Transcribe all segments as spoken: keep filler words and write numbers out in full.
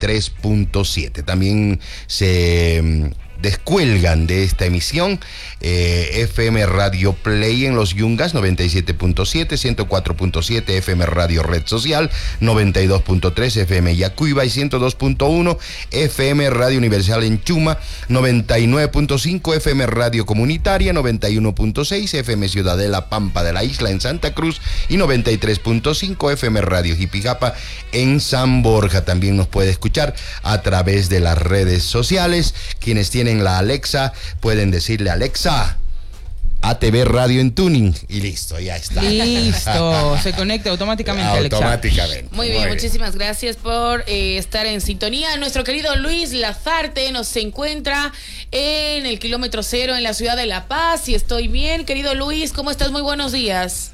Listo, se conecta automáticamente, automáticamente. Alexa. Muy bien, Muy muchísimas bien. gracias por eh, estar en sintonía. Nuestro querido Luis Lazarte nos encuentra en el kilómetro cero en la ciudad de La Paz. Y estoy bien, querido Luis, ¿cómo estás? Muy buenos días.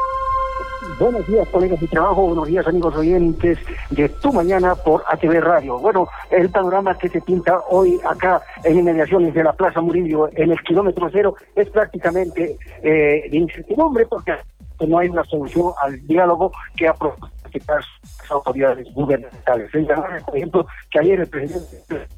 Buenos días, colegas de trabajo, buenos días, amigos oyentes de Tu Mañana por A T V Radio. Bueno, el panorama que se pinta hoy acá en inmediaciones de la Plaza Murillo, en el kilómetro cero, es prácticamente eh, de incertidumbre, porque no hay una solución al diálogo que ha propuesto las autoridades gubernamentales. Por ejemplo, que ayer el presidente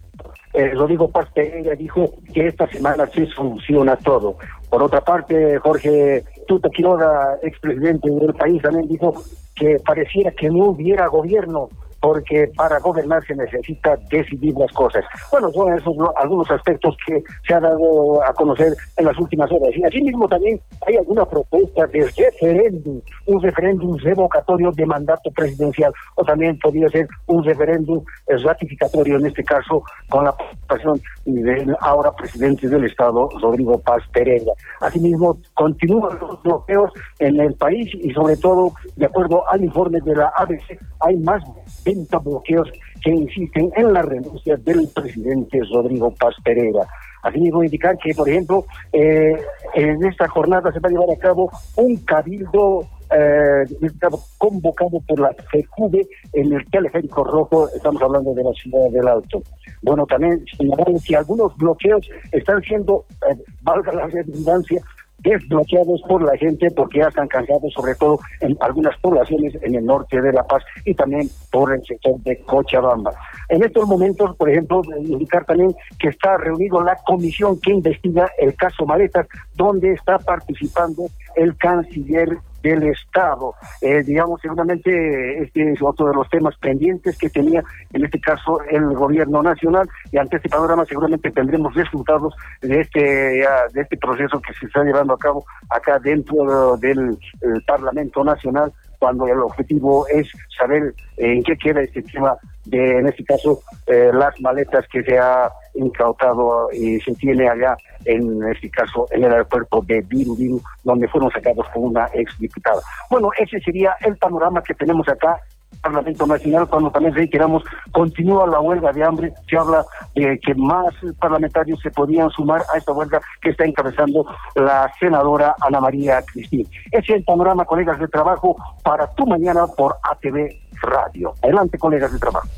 eh, Rodrigo Paz Pereira dijo que esta semana se soluciona todo. Por otra parte, Jorge Tuto Quiroga, expresidente del país, también dijo que pareciera que no hubiera gobierno, porque para gobernar se necesita decidir las cosas. Bueno, son esos ¿no? algunos aspectos que se han dado a conocer en las últimas horas. Y asimismo también hay alguna propuesta de referéndum, un referéndum revocatorio de mandato presidencial, o también podría ser un referéndum ratificatorio, en este caso con la participación del ahora presidente del Estado, Rodrigo Paz Pereira. Asimismo, continúan los bloqueos en el país y sobre todo, de acuerdo al informe de la A B C, hay más de veinte bloqueos que insisten en la renuncia del presidente Rodrigo Paz Pereira. Asimismo, indicar que, por ejemplo, eh, en esta jornada se va a llevar a cabo un cabildo eh, convocado por la FECUBE en el Teleférico Rojo, estamos hablando de la ciudad del Alto. Bueno, también señalar que algunos bloqueos están siendo, eh, valga la redundancia, desbloqueados por la gente porque ya están cansados, sobre todo en algunas poblaciones en el norte de La Paz y también por el sector de Cochabamba. En estos momentos, por ejemplo, indicar también que está reunido la comisión que investiga el caso Maletas, donde está participando el canciller del Estado. Eh, digamos, seguramente este es otro de los temas pendientes que tenía, en este caso, el gobierno nacional, y ante este panorama seguramente tendremos resultados de este de este proceso que se está llevando a cabo acá dentro del el Parlamento Nacional, cuando el objetivo es saber en qué queda este tema de, en este caso, eh, las maletas que se ha incautado y se tiene allá, en este caso, en el aeropuerto de Viru, donde fueron sacados por una exdiputada. Bueno, ese sería el panorama que tenemos acá en el Parlamento Nacional, cuando también reiteramos, continúa la huelga de hambre. Se habla de que más parlamentarios se podían sumar a esta huelga que está encabezando la senadora Ana María Cristín. Ese es el panorama, colegas de trabajo, para Tu Mañana por A T V Radio. Adelante, colegas de trabajo.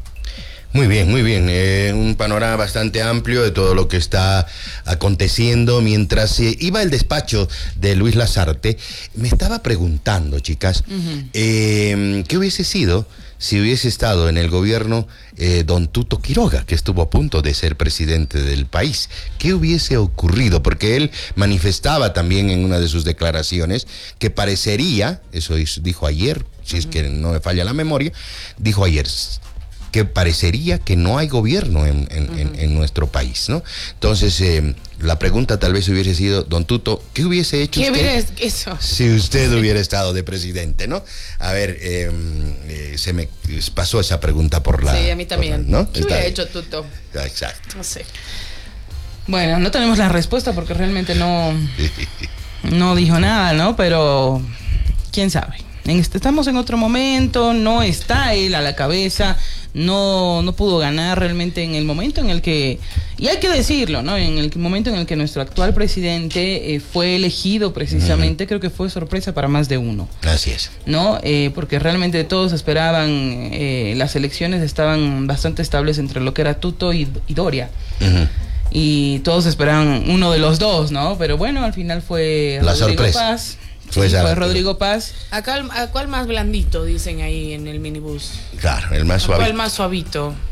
Muy bien, muy bien. Eh, un panorama bastante amplio de todo lo que está aconteciendo. Mientras eh, iba al despacho de Luis Lazarte, me estaba preguntando, chicas, uh-huh. eh, ¿qué hubiese sido si hubiese estado en el gobierno eh, don Tuto Quiroga, que estuvo a punto de ser presidente del país? ¿Qué hubiese ocurrido? Porque él manifestaba también en una de sus declaraciones que parecería, eso dijo ayer, si es que no me falla la memoria, dijo ayer que parecería que no hay gobierno en, en, uh-huh. en, en nuestro país, ¿no? Entonces, eh, la pregunta tal vez hubiese sido, don Tuto, ¿qué hubiese hecho ¿Qué usted hubiera eso? si usted hubiera estado de presidente, ¿no? A ver, eh, eh, se me pasó esa pregunta por la... Sí, a mí también. ¿No? ¿Qué hubiera hecho Tuto? Exacto. No sé. Bueno, no tenemos la respuesta porque realmente no, no dijo nada, ¿no? Pero, ¿quién sabe? En este, estamos en otro momento, no está él a la cabeza, no, no pudo ganar realmente en el momento en el que, y hay que decirlo, ¿no? En el momento en el que nuestro actual presidente eh, fue elegido precisamente, uh-huh. creo que fue sorpresa para más de uno. Así es. ¿No? Eh, porque realmente todos esperaban, eh, las elecciones estaban bastante estables entre lo que era Tuto y, y Doria. Uh-huh. Y todos esperaban uno de los dos, ¿no? Pero bueno, al final fue la Rodrigo sorpresa. Paz. Fue, sí, fue Rodrigo Paz. ¿A cuál, ¿A cuál más blandito dicen ahí en el minibús? Claro, el más suavito. ¿A cuál más suavito?